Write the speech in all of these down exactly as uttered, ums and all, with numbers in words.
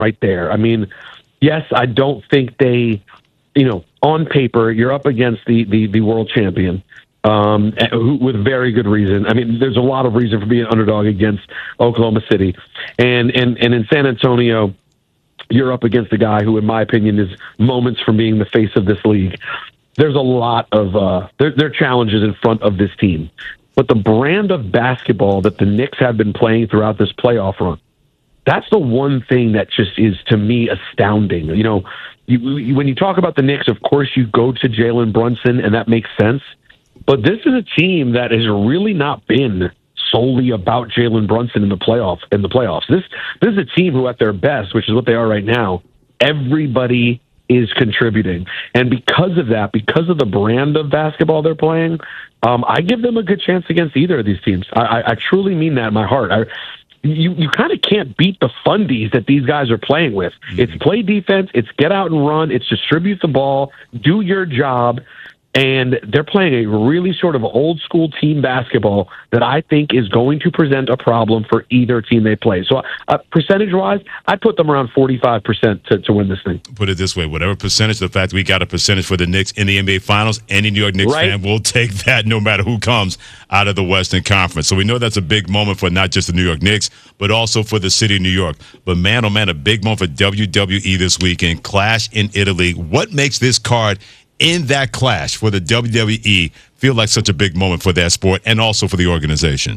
right there. I mean, yes, I don't think they, you know, on paper, you're up against the the, the world champion. Um, who, with very good reason. I mean, there's a lot of reason for being an underdog against Oklahoma City, and and and in San Antonio, you're up against a guy who, in my opinion, is moments from being the face of this league. There's a lot of uh, there, there are challenges in front of this team, but the brand of basketball that the Knicks have been playing throughout this playoff run, that's the one thing that just is, to me, astounding. You know, you, you, when you talk about the Knicks, of course, you go to Jalen Brunson, and that makes sense. But this is a team that has really not been solely about Jalen Brunson in the playoff in the playoffs. This this is a team who, at their best, which is what they are right now, everybody is contributing, and because of that, because of the brand of basketball they're playing, um, I give them a good chance against either of these teams. I, I, I truly mean that in my heart. I, you you kind of can't beat the fundies that these guys are playing with. Mm-hmm. It's play defense. It's get out and run. It's distribute the ball. Do your job. And they're playing a really sort of old school team basketball that I think is going to present a problem for either team they play. So uh, percentage wise, I'd put them around forty-five percent to, to win this thing. Put it this way, whatever percentage, the fact that we got a percentage for the Knicks in the N B A Finals, any New York Knicks right. fan will take that no matter who comes out of the Western Conference. So we know that's a big moment for not just the New York Knicks, but also for the city of New York. But man, oh man, a big moment for W W E this weekend. Clash in Italy. What makes this card in that clash for the W W E feel like such a big moment for that sport and also for the organization?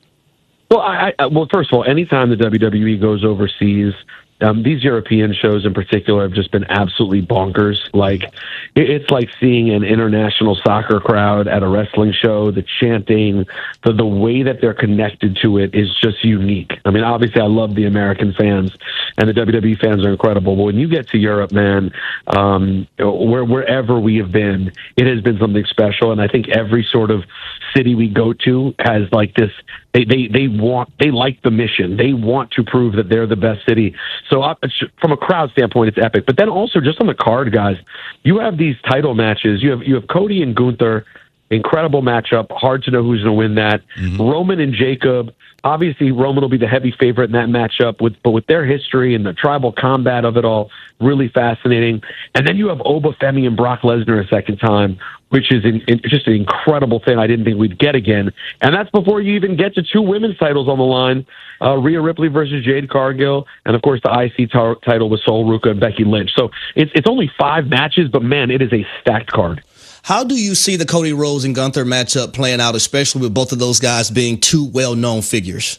Well, I, I, well, first of all, anytime the W W E goes overseas, um, these European shows in particular have just been absolutely bonkers. Like, it, it's like seeing an international soccer crowd at a wrestling show. The chanting, the the way that they're connected to it is just unique. I mean, obviously, I love the American fans, and the W W E fans are incredible. But when you get to Europe, man, um, where, wherever we have been, it has been something special. And I think every sort of city we go to has like this. They they they want they like the mission. They want to prove that they're the best city. So uh, from a crowd standpoint, it's epic. But then also just on the card, guys, you have these title matches. You have you have Cody and Gunther. Incredible matchup. Hard to know who's going to win that. Mm-hmm. Roman and Jacob. Obviously, Roman will be the heavy favorite in that matchup, with but with their history and the tribal combat of it all, really fascinating. And then you have Oba Femi and Brock Lesnar a second time, which is in, in, just an incredible thing I didn't think we'd get again. And that's before you even get to two women's titles on the line, uh, Rhea Ripley versus Jade Cargill, and, of course, the I C t- title with Sol Ruca and Becky Lynch. So it's it's only five matches, but, man, it is a stacked card. How do you see the Cody Rhodes and Gunther matchup playing out, especially with both of those guys being two well-known figures?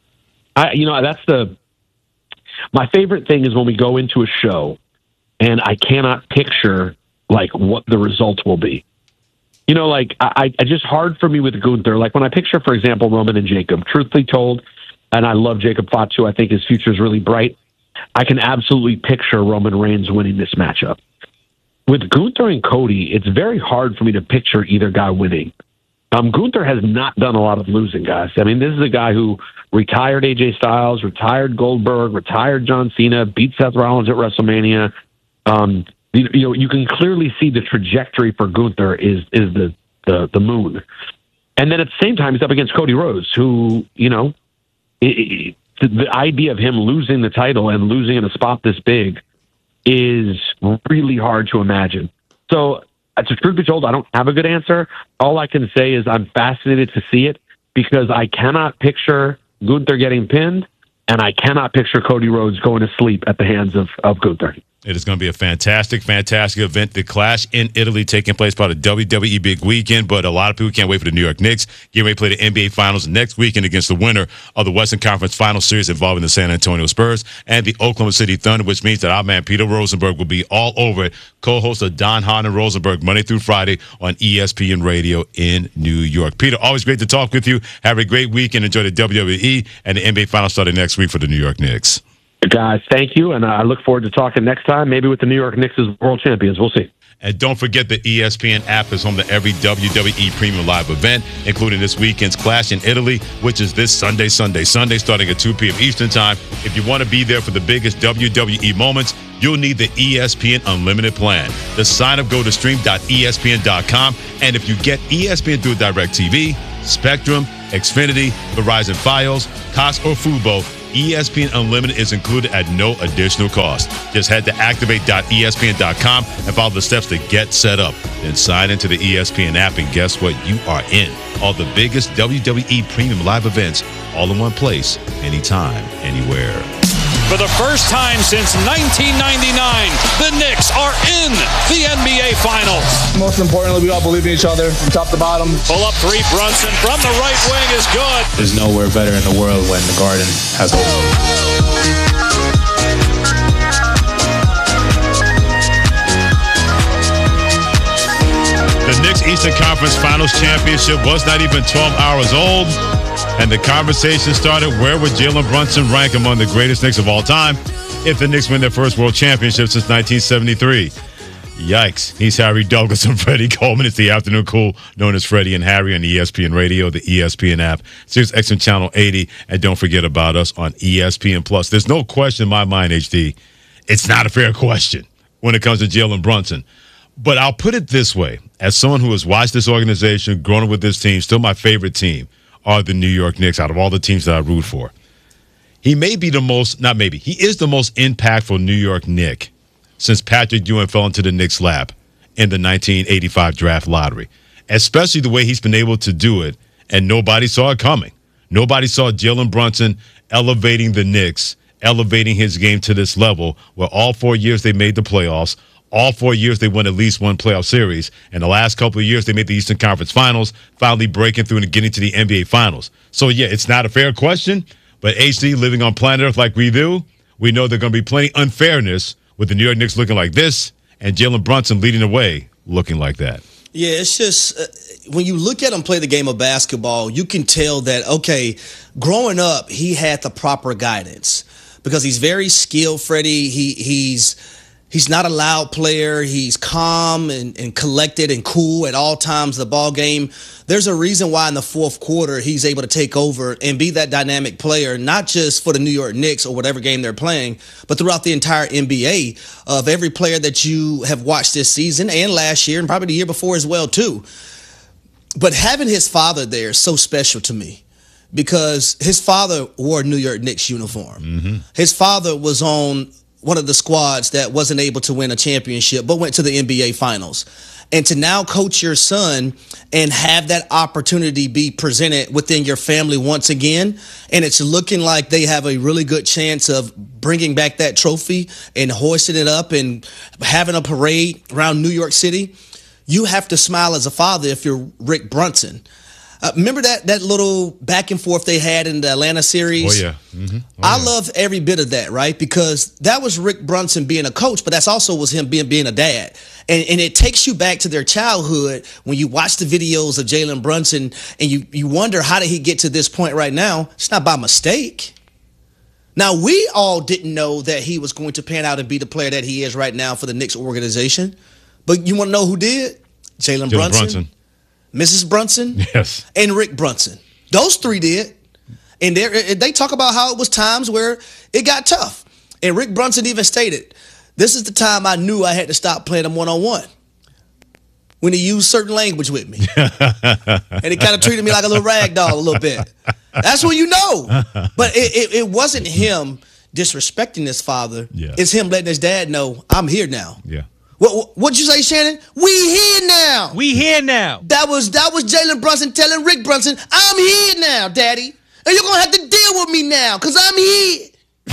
I, you know, that's the my favorite thing is when we go into a show and I cannot picture like what the result will be. You know, like I, I just hard for me with Gunther. Like when I picture, for example, Roman and Jacob. Truthfully told, and I love Jacob Fatu. I think his future is really bright. I can absolutely picture Roman Reigns winning this matchup. With Gunther and Cody, it's very hard for me to picture either guy winning. Um, Gunther has not done a lot of losing, guys. I mean, this is a guy who retired A J Styles, retired Goldberg, retired John Cena, beat Seth Rollins at WrestleMania. Um, you, you know, you can clearly see the trajectory for Gunther is is the, the the moon. And then at the same time, he's up against Cody Rhodes, who, you know, it, it, the idea of him losing the title and losing in a spot this big is really hard to imagine. So, to truth be told, I don't have a good answer. All I can say is I'm fascinated to see it because I cannot picture Gunther getting pinned, and I cannot picture Cody Rhodes going to sleep at the hands of, of Gunther. It is going to be a fantastic, fantastic event. The Clash in Italy taking place part of W W E big weekend, but a lot of people can't wait for the New York Knicks. Getting ready to play the N B A Finals next weekend against the winner of the Western Conference Final Series involving the San Antonio Spurs and the Oklahoma City Thunder, which means that our man Peter Rosenberg will be all over it, co-host of Don Hahn and Rosenberg Monday through Friday on E S P N Radio in New York. Peter, always great to talk with you. Have a great weekend. Enjoy the W W E and the N B A Finals starting next week for the New York Knicks. Guys, thank you, and I look forward to talking next time, maybe with the New York Knicks as world champions. We'll see. And don't forget the E S P N app is home to every W W E Premium Live event, including this weekend's Clash in Italy, which is this Sunday, Sunday, Sunday, starting at two p.m. Eastern Time. If you want to be there for the biggest W W E moments, you'll need the E S P N Unlimited plan. The sign up, go to stream dot E S P N dot com. And if you get E S P N through DirecTV, Spectrum, Xfinity, Verizon Fios, Cox, or Fubo, E S P N Unlimited is included at no additional cost. Just head to activate dot E S P N dot com and follow the steps to get set up. Then sign into the E S P N app, and guess what? You are in. All the biggest W W E premium live events all in one place, anytime, anywhere. For the first time since nineteen ninety-nine, the Knicks are in the N B A Finals. Most importantly, we all believe in each other from top to bottom. Pull up three, Brunson from the right wing is good. There's nowhere better in the world when the Garden has hope. The Knicks Eastern Conference Finals championship was not even twelve hours old, and the conversation started, where would Jalen Brunson rank among the greatest Knicks of all time if the Knicks win their first world championship since nineteen seventy-three? Yikes. He's Harry Douglas and Freddie Coleman. It's the Afternoon Cool, known as Freddie and Harry on E S P N Radio, the E S P N app, Sirius X M Channel eighty, and don't forget about us on E S P N Plus. There's no question in my mind, H D, it's not a fair question when it comes to Jalen Brunson. But I'll put it this way. As someone who has watched this organization, grown up with this team, still my favorite team are the New York Knicks out of all the teams that I root for. He may be the most, not maybe, he is the most impactful New York Knick since Patrick Ewing fell into the Knicks' lap in the nineteen eighty-five draft lottery, especially the way he's been able to do it, and nobody saw it coming. Nobody saw Jalen Brunson elevating the Knicks, elevating his game to this level where all four years they made the playoffs. All four years they won at least one playoff series. And the last couple of years they made the Eastern Conference Finals, finally breaking through and getting to the N B A Finals. So, yeah, it's not a fair question. But H D, living on planet Earth like we do, we know there's going to be plenty unfairness with the New York Knicks looking like this and Jalen Brunson leading the way looking like that. Yeah, it's just uh, when you look at him play the game of basketball, you can tell that, okay, growing up, he had the proper guidance because he's very skilled, Freddie. He, he's... He's not a loud player. He's calm and, and collected and cool at all times of the ball game. There's a reason why in the fourth quarter he's able to take over and be that dynamic player, not just for the New York Knicks or whatever game they're playing, but throughout the entire N B A of every player that you have watched this season and last year and probably the year before as well too. But having his father there is so special to me because his father wore a New York Knicks uniform. Mm-hmm. His father was on one of the squads that wasn't able to win a championship, but went to the N B A Finals. And to now coach your son and have that opportunity be presented within your family once again, and it's looking like they have a really good chance of bringing back that trophy and hoisting it up and having a parade around New York City, you have to smile as a father if you're Rick Brunson. Uh, remember that that little back and forth they had in the Atlanta series? Oh, yeah. Mm-hmm. Oh, I yeah. love every bit of that, right? Because that was Rick Brunson being a coach, but that's also was him being being a dad. And, and it takes you back to their childhood when you watch the videos of Jalen Brunson and you, you wonder, how did he get to this point right now? It's not by mistake. Now, we all didn't know that he was going to pan out and be the player that he is right now for the Knicks organization. But you want to know who did? Jalen Brunson. Brunson. Missus Brunson, yes, and Rick Brunson. Those three did. And they talk about how it was times where it got tough. And Rick Brunson even stated, this is the time I knew I had to stop playing him one-on-one. When he used certain language with me. And he kind of treated me like a little rag doll a little bit. That's when you know. But it, it, it wasn't him disrespecting his father. Yeah. It's him letting his dad know, I'm here now. Yeah. What, what'd you say, Shannon? We here now. We here now. That was that was Jalen Brunson telling Rick Brunson, I'm here now, Daddy. And you're going to have to deal with me now because I'm here.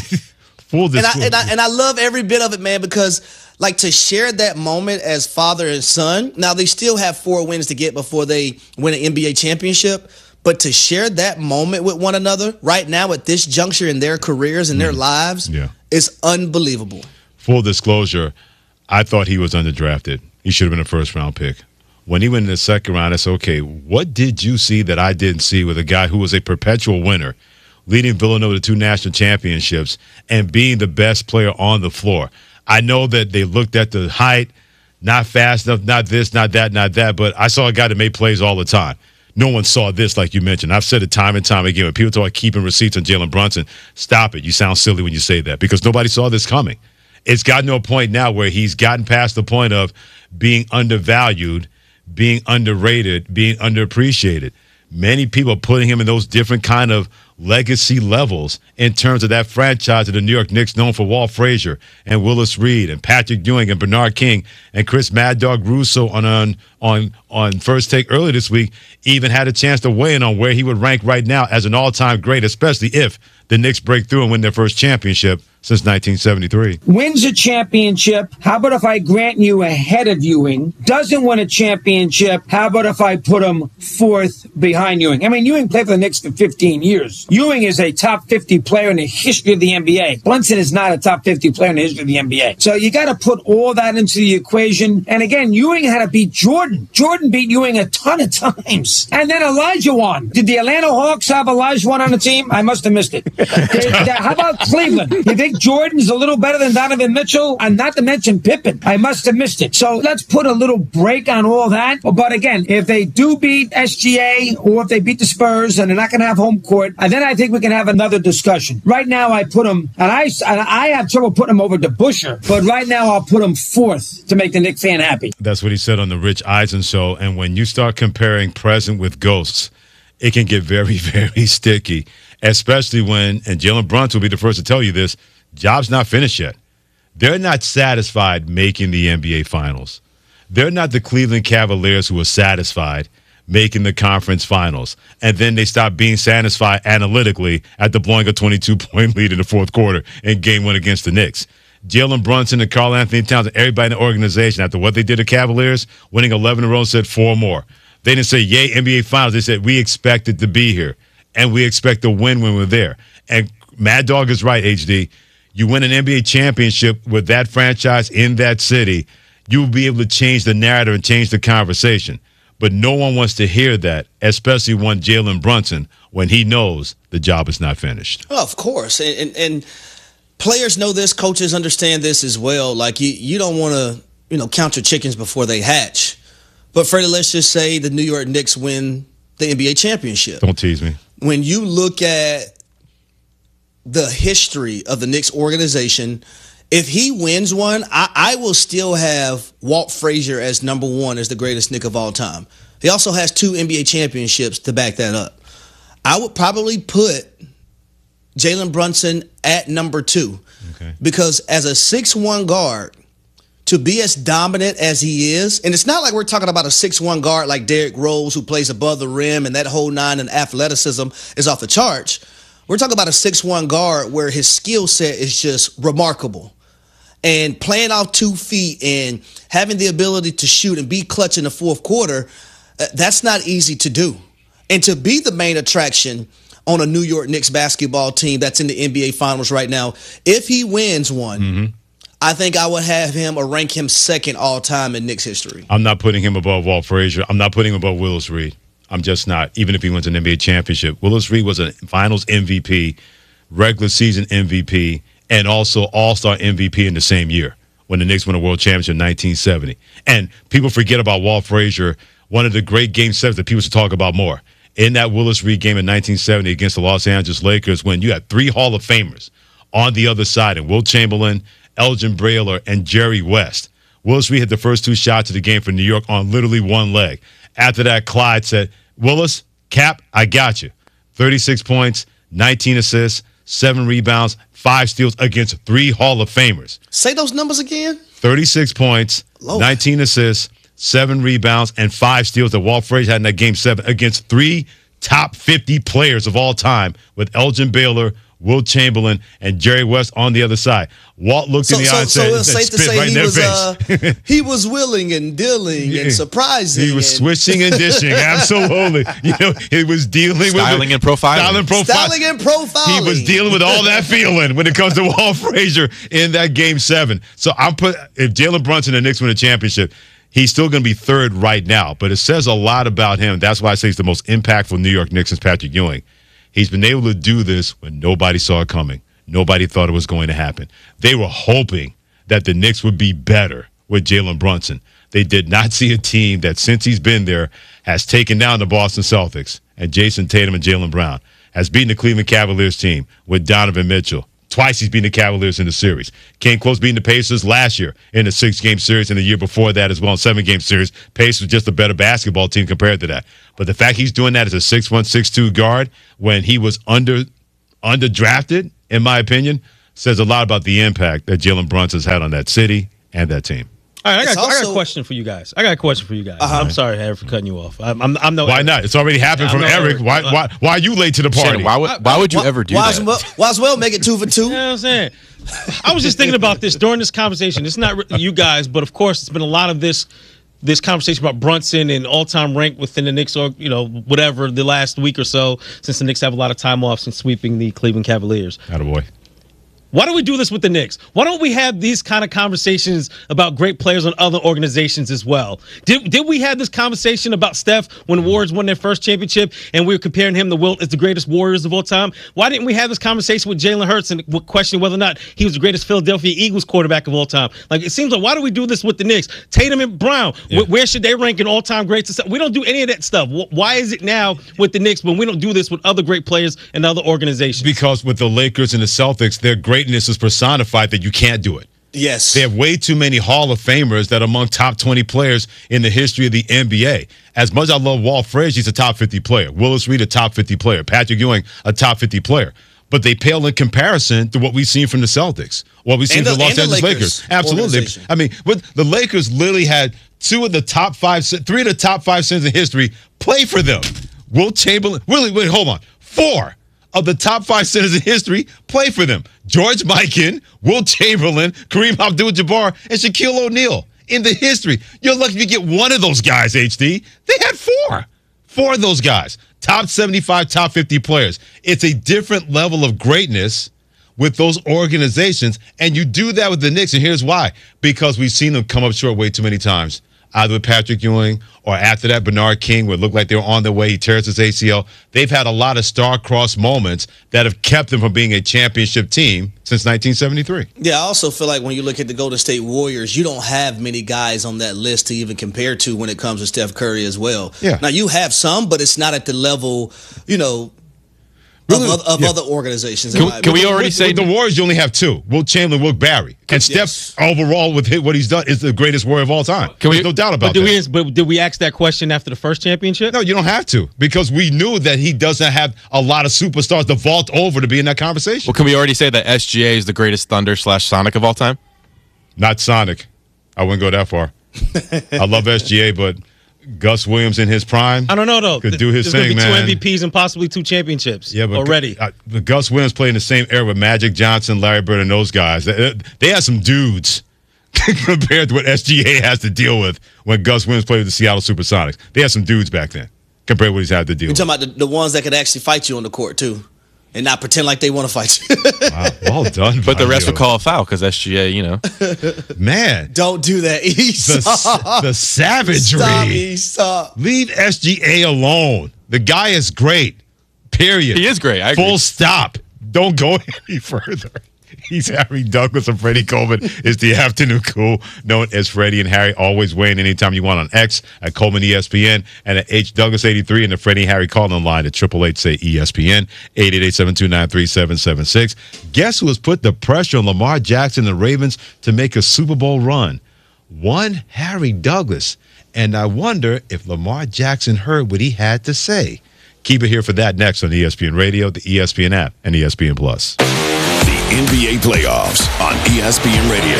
Full and, I, and, I, and I love every bit of it, man, because like to share that moment as father and son. Now, they still have four wins to get before they win an N B A championship. But to share that moment with one another right now at this juncture in their careers and mm. their lives yeah. is unbelievable. Full disclosure, I thought he was underdrafted. He should have been a first-round pick. When he went in the second round, I said, okay, what did you see that I didn't see with a guy who was a perpetual winner, leading Villanova to two national championships, and being the best player on the floor? I know that they looked at the height, not fast enough, not this, not that, not that, but I saw a guy that made plays all the time. No one saw this, like you mentioned. I've said it time and time again. When people talk about keeping receipts on Jalen Brunson, stop it. You sound silly when you say that because nobody saw this coming. It's gotten to a point now where he's gotten past the point of being undervalued, being underrated, being underappreciated. Many people are putting him in those different kind of legacy levels in terms of that franchise of the New York Knicks, known for Walt Frazier and Willis Reed and Patrick Ewing and Bernard King and Chris Mad Dog Russo on on on on First Take earlier this week, even had a chance to weigh in on where he would rank right now as an all-time great, especially if the Knicks break through and win their first championship since nineteen seventy-three. Wins a championship. How about if I grant you ahead of Ewing? Doesn't win a championship. How about if I put him fourth behind Ewing? I mean, Ewing played for the Knicks for fifteen years. Ewing is a top fifty player in the history of the N B A. Brunson is not a top fifty player in the history of the N B A. So you got to put all that into the equation. And again, Ewing had to beat Jordan. Jordan beat Ewing a ton of times. And then Elijah won. Did the Atlanta Hawks have Elijah won on the team? I must have missed it. How about Cleveland? You think Jordan's a little better than Donovan Mitchell? And not to mention Pippen. I must have missed it. So let's put a little break on all that. But again, if they do beat S G A or if they beat the Spurs and they're not going to have home court, and then I think we can have another discussion. Right now, I put them, and I, and I have trouble putting them over to Busher, but right now I'll put them fourth to make the Knicks fan happy. That's what he said on the Rich Eisen show. And when you start comparing present with ghosts, it can get very, very sticky, especially when, and Jalen Brunson will be the first to tell you this, job's not finished yet. They're not satisfied making the N B A Finals. They're not the Cleveland Cavaliers who are satisfied making the conference finals. And then they stop being satisfied analytically after blowing a twenty-two point lead in the fourth quarter in game one against the Knicks. Jalen Brunson and Karl Anthony Towns and everybody in the organization, after what they did to Cavaliers, winning eleven in a row, said four more. They didn't say, yay, N B A Finals. They said, we expected to be here, and we expect to win when we're there. And Mad Dog is right, H D. You win an N B A championship with that franchise in that city, you will be able to change the narrative and change the conversation. But no one wants to hear that, especially one Jalen Brunson, when he knows the job is not finished. Oh, of course. And, and, and players know this. Coaches understand this as well. Like, you, you don't want to, you know, count your chickens before they hatch. But, Freddie, let's just say the New York Knicks win the N B A championship. Don't tease me. When you look at the history of the Knicks organization, if he wins one, I, I will still have Walt Frazier as number one as the greatest Knick of all time. He also has two N B A championships to back that up. I would probably put Jalen Brunson at number two. Okay. Because as a six one guard, to be as dominant as he is, and it's not like we're talking about a six one guard like Derrick Rose who plays above the rim and that whole nine and athleticism is off the charts. We're talking about a six one guard where his skill set is just remarkable. And playing off two feet and having the ability to shoot and be clutch in the fourth quarter, uh, that's not easy to do. And to be the main attraction on a New York Knicks basketball team that's in the N B A Finals right now, if he wins one, mm-hmm. I think I would have him or rank him second all time in Knicks history. I'm not putting him above Walt Frazier. I'm not putting him above Willis Reed. I'm just not, even if he wins an N B A championship. Willis Reed was a Finals M V P, regular season M V P, and also All-Star M V P in the same year when the Knicks won a world championship in nineteen seventy. And people forget about Walt Frazier, one of the great game sevens that people should talk about more. In that Willis Reed game in nineteen seventy against the Los Angeles Lakers, when you had three Hall of Famers on the other side, and Wilt Chamberlain, Elgin Baylor, and Jerry West. Willis Reed hit the first two shots of the game for New York on literally one leg. After that, Clyde said, Willis, Cap, I got you. thirty-six points, nineteen assists, seven rebounds, five steals against three Hall of Famers. Say those numbers again. thirty-six points, Lord. nineteen assists, seven rebounds, and five steals that Walt Frazier had in that game seven against three top fifty players of all time with Elgin Baylor, Wilt Chamberlain, and Jerry West on the other side. Walt looked so, in the so, eye and so said, it's safe to say right he, was, uh, he was willing and dealing yeah. and surprising. He was and switching and dishing, absolutely. You know, he was dealing styling with and profiling. Styling, profi- styling and profiling. He was dealing with all that feeling when it comes to Walt Frazier in that game seven. So I'm put if Jalen Brunson and the Knicks win a championship, he's still going to be third right now. But it says a lot about him. That's why I say he's the most impactful New York Knicks since Patrick Ewing. He's been able to do this when nobody saw it coming. Nobody thought it was going to happen. They were hoping that the Knicks would be better with Jalen Brunson. They did not see a team that, since he's been there, has taken down the Boston Celtics and Jason Tatum and Jaylen Brown, has beaten the Cleveland Cavaliers team with Donovan Mitchell. Twice he's beaten the Cavaliers in the series. Came close beating the Pacers last year in a six-game series and the year before that as well in seven-game series. Pacers was just a better basketball team compared to that. But the fact he's doing that as a six one, six two guard when he was under underdrafted, in my opinion, says a lot about the impact that Jalen Brunson's had on that city and that team. All right, I got, also, I got a question for you guys. I got a question for you guys. Uh-huh. I'm sorry, Harry, for cutting you off. I'm, I'm, I'm no. Why Eric. not? It's already happened Yeah, from I'm no Eric. Eric. Why, why, why are you late to the party? Shannon, why would, why would you why, ever do why that? As well, why as well make it two for two? You know what I'm saying? I was just thinking about this during this conversation. It's not really you guys, but of course, it's been a lot of this this conversation about Brunson and all-time rank within the Knicks, or you know, whatever the last week or so, since the Knicks have a lot of time off since sweeping the Cleveland Cavaliers. Attaboy. Why don't we do this with the Knicks? Why don't we have these kind of conversations about great players on other organizations as well? Did did we have this conversation about Steph when the Warriors won their first championship and we were comparing him to Wilt as the greatest Warriors of all time? Why didn't we have this conversation with Jalen Hurts and questioning whether or not he was the greatest Philadelphia Eagles quarterback of all time? Like, it seems like, why do we do this with the Knicks? Tatum and Brown, yeah. where should they rank in all-time greats? We don't do any of that stuff. Why is it now with the Knicks when we don't do this with other great players and other organizations? Because with the Lakers and the Celtics, their greatness is personified that you can't do it. Yes. They have way too many Hall of Famers that are among top twenty players in the history of the N B A. As much as I love Walt Frazier, he's a top fifty player. Willis Reed, a top fifty player. Patrick Ewing, a top fifty player. But they pale in comparison to what we've seen from the Celtics, what we've seen the, from the Los the Angeles Lakers Lakers. Absolutely. I mean, but the Lakers literally had two of the top five, three of the top five centers in history play for them. Wilt Chamberlain, really, wait, hold on. Four of the top five centers in history play for them. George Mikan, Wilt Chamberlain, Kareem Abdul-Jabbar, and Shaquille O'Neal. In the history, you're lucky if you get one of those guys, H D. They had four. Four of those guys. Top seventy-five, top fifty players. It's a different level of greatness with those organizations, and you do that with the Knicks, and here's why. Because we've seen them come up short way too many times. Either with Patrick Ewing or after that, Bernard King, where it looked like they were on their way. He tears his A C L. They've had a lot of star-crossed moments that have kept them from being a championship team since nineteen seventy-three. Yeah, I also feel like when you look at the Golden State Warriors, you don't have many guys on that list to even compare to when it comes to Steph Curry as well. Yeah. Now, you have some, but it's not at the level, you know, Really? of, of Yeah. other organizations. Can, can we already with, say with the Warriors? You only have two: Wilt Chamberlain, Wilt Barry, and Yes. Steph overall with what he's done is the greatest Warrior of all time. Can we- There's no doubt But about did, that. we, but did we ask that question after the first championship? No, you don't have to, because we knew that he doesn't have a lot of superstars to vault over to be in that conversation. Well, can we already say that S G A is the greatest Thunder slash Sonic of all time? Not Sonic. I wouldn't go that far. I love S G A, but Gus Williams in his prime. I don't know, though. Could do his There's thing, gonna be man. two M V Ps and possibly two championships Yeah, but already. Uh, the Gus Williams played in the same era with Magic Johnson, Larry Bird, and those guys. They, they had some dudes compared to what S G A has to deal with when Gus Williams played with the Seattle Supersonics. They had some dudes back then compared to what he's had to deal You're with. talking about the, the ones that could actually fight you on the court, too, and not pretend like they want to fight you. Wow, well done. But the rest Mario. would call a foul because S G A, you know. Man, Don't do that, Esau. the, the savagery. Stop, Esau. Leave S G A alone. The guy is great. Period. He is great. I agree. Full stop. Don't go any further. He's Harry Douglas and Freddie Coleman is the afternoon cool, known as Freddie and Harry. Always weighing anytime you want on X at Coleman E S P N and at H Douglas eighty-three and the Freddie and Harry call-in line at triple eight say E S P N eight eight eight, seven two nine, three seven seven six. Guess who has put the pressure on Lamar Jackson and the Ravens to make a Super Bowl run? One Harry Douglas. And I wonder if Lamar Jackson heard what he had to say. Keep it here for that next on E S P N Radio, the E S P N app, and E S P N Plus. The N B A playoffs on E S P N Radio.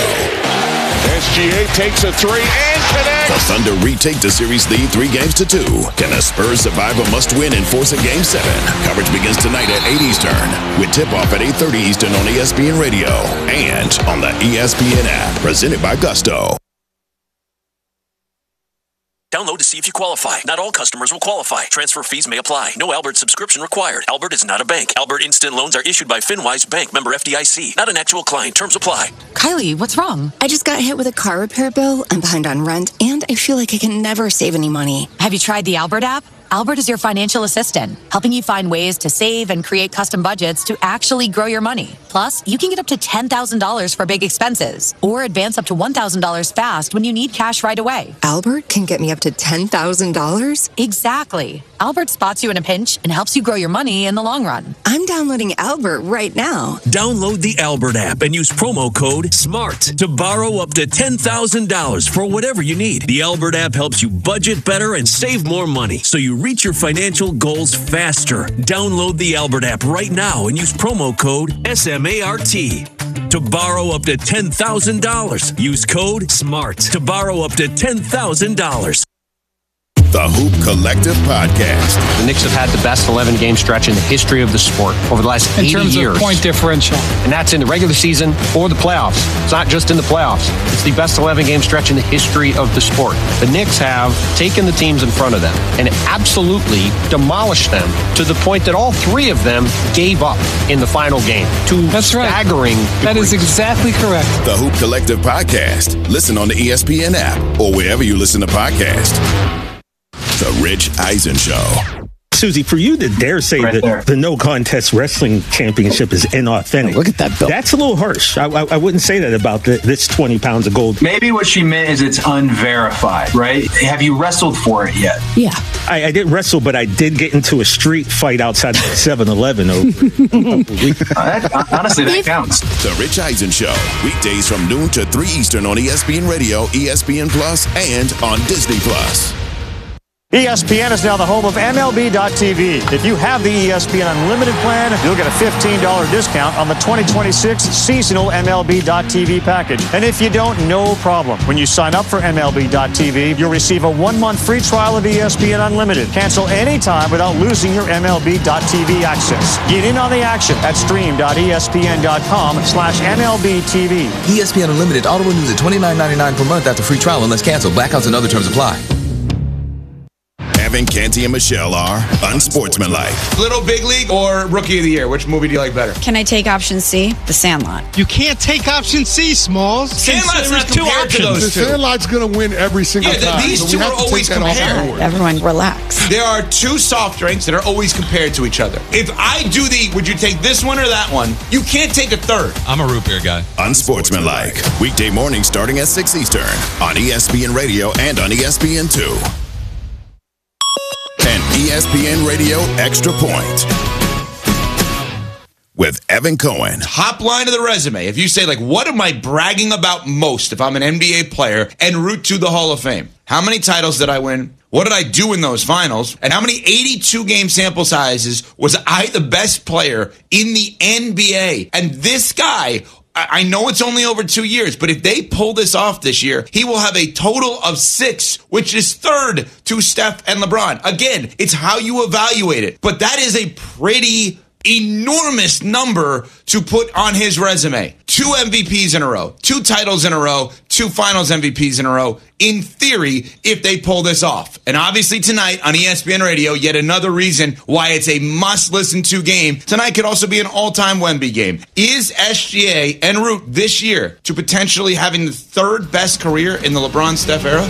S G A takes a three and connects. The Thunder retake the series lead three games to two. Can the Spurs survive a must-win and force a game seven? Coverage begins tonight at eight Eastern with tip-off at eight thirty Eastern on E S P N Radio and on the E S P N app. Presented by Gusto. Download to see if you qualify. Not all customers will qualify. Transfer fees may apply. No Albert subscription required. Albert is not a bank. Albert Instant Loans are issued by FinWise Bank, member F D I C. Not an actual client. Terms apply. Kylie, what's wrong? I just got hit with a car repair bill. I'm behind on rent, and I feel like I can never save any money. Have you tried the Albert app? Albert is your financial assistant, helping you find ways to save and create custom budgets to actually grow your money. Plus, you can get up to ten thousand dollars for big expenses or advance up to one thousand dollars fast when you need cash right away. Albert can get me up to ten thousand dollars? Exactly. Albert spots you in a pinch and helps you grow your money in the long run. I'm downloading Albert right now. Download the Albert app and use promo code SMART to borrow up to ten thousand dollars for whatever you need. The Albert app helps you budget better and save more money, so you reach your financial goals faster. Download the Albert app right now and use promo code S M A R T. To borrow up to ten thousand dollars, use code SMART to borrow up to ten thousand dollars. The Hoop Collective Podcast. The Knicks have had the best eleven-game stretch in the history of the sport over the last in eighty terms years. Of point differential. And that's in the regular season or the playoffs. It's not just in the playoffs. It's the best eleven-game stretch in the history of the sport. The Knicks have taken the teams in front of them and absolutely demolished them to the point that all three of them gave up in the final game. To that's staggering right. That is exactly correct. The Hoop Collective Podcast. Listen on the E S P N app or wherever you listen to podcasts. The Rich Eisen Show. Susie, for you to dare say right that there. the No Contest Wrestling Championship is inauthentic. Look at that belt. That's a little harsh. I, I, I wouldn't say that about the, this twenty pounds of gold. Maybe what she meant is it's unverified, right? Have you wrestled for it yet? Yeah. I, I didn't wrestle, but I did get into a street fight outside of seven eleven over a couple weeks. Uh, that, honestly, that counts. The Rich Eisen Show. Weekdays from noon to three Eastern on E S P N Radio, E S P N Plus, and on Disney Plus. E S P N is now the home of M L B dot T V. If you have the E S P N Unlimited plan, you'll get a fifteen dollars discount on the twenty twenty-six seasonal M L B dot T V package. And if you don't, no problem. When you sign up for M L B dot T V, you'll receive a one-month free trial of E S P N Unlimited. Cancel anytime without losing your M L B dot T V access. Get in on the action at stream dot E S P N dot com slash M L B T V. E S P N Unlimited auto renews at twenty-nine ninety-nine per month after free trial unless canceled. Blackouts and other terms apply. Evan, Canty, and Michelle are unsportsmanlike. Little Big League or Rookie of the Year? Which movie do you like better? Can I take option C? The Sandlot. You can't take option C, Smalls. Sandlot's not compared to those two. The Sandlot's going to win every single yeah, time. These so two are always compared. Everyone relax. There are two soft drinks that are always compared to each other. If I do the, would you take this one or that one? You can't take a third. I'm a root beer guy. Unsportsmanlike. Weekday morning starting at six Eastern on E S P N Radio and on E S P N two. And E S P N Radio Extra Point with Evan Cohen. Top line of the resume. If you say, like, what am I bragging about most if I'm an N B A player en route to the Hall of Fame? How many titles did I win? What did I do in those finals? And how many eighty-two game sample sizes was I the best player in the N B A? And this guy, I know it's only over two years, but if they pull this off this year, he will have a total of six, which is third to Steph and LeBron. Again, it's how you evaluate it. But that is a pretty enormous number to put on his resume. Two M V Ps in a row, two titles in a row, two finals M V Ps in a row, in theory, if they pull this off. And obviously tonight on E S P N Radio, yet another reason why it's a must-listen to game. Tonight could also be an all-time Wemby game. Is S G A en route this year to potentially having the third best career in the LeBron-Steph era?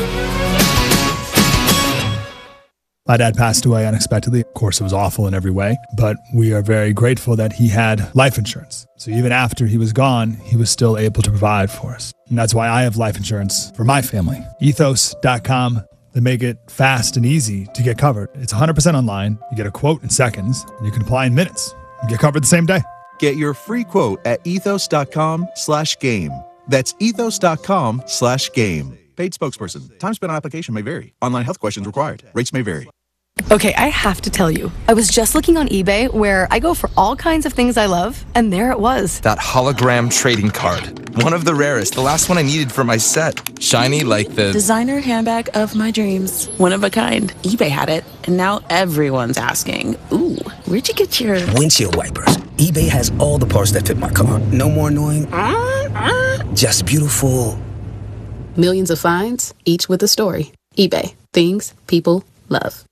My dad passed away unexpectedly. Of course, it was awful in every way, but we are very grateful that he had life insurance. So even after he was gone, he was still able to provide for us. And that's why I have life insurance for my family. ethos dot com. They make it fast and easy to get covered. It's one hundred percent online. You get a quote in seconds, and you can apply in minutes. You get covered the same day. Get your free quote at ethos dot com slash game. That's ethos dot com slash game. Paid spokesperson. Time spent on application may vary. Online health questions required. Rates may vary. Okay, I have to tell you, I was just looking on eBay where I go for all kinds of things I love, and there it was. That hologram trading card. One of the rarest, the last one I needed for my set. Shiny like the designer handbag of my dreams. One of a kind. eBay had it, and now everyone's asking, ooh, where'd you get your windshield wipers? eBay has all the parts that fit my car. No more annoying, just beautiful. Millions of finds, each with a story. eBay. Things people love.